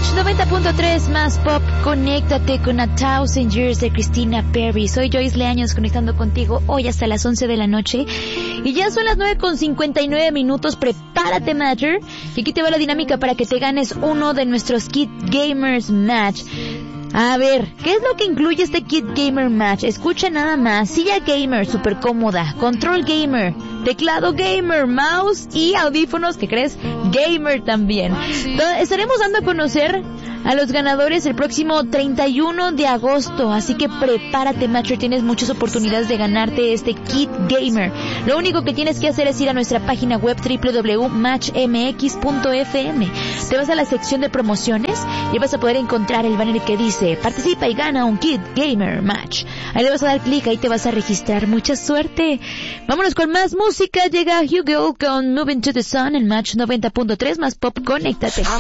Match 90.3 más pop, conéctate con A Thousand Years de Christina Perri. Soy Joyce Leaños conectando contigo hoy hasta las 11 de la noche. Y ya son las 9:59. Prepárate, Matcher. Y aquí te va la dinámica para que te ganes uno de nuestros Kit Gamers Match. A ver, ¿qué es lo que incluye este Kit Gamer Match? Escucha nada más. Silla gamer, súper cómoda. Control gamer. Teclado gamer. Mouse y audífonos, ¿qué crees? Gamer también. Estaremos dando a conocer a los ganadores el próximo 31 de agosto. Así que prepárate, Matcher. Tienes muchas oportunidades de ganarte este Kit Gamer. Lo único que tienes que hacer es ir a nuestra página web www.matchmx.fm. Te vas a la sección de promociones y vas a poder encontrar el banner que dice participa y gana un Kit Gamer Match. Ahí le vas a dar clic, ahí te vas a registrar. Mucha suerte. Vámonos con más música. Llega Hugo con Moving to the Sun en Match 90.3 más pop. Conéctate.